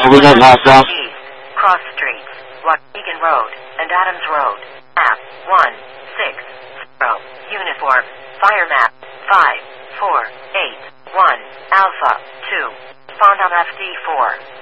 Waukegan East, Cross Streets, Waukegan Road, and Adams Road. Map 160. Uniform. Fire map 5481 Alpha 2. Fondam FD4.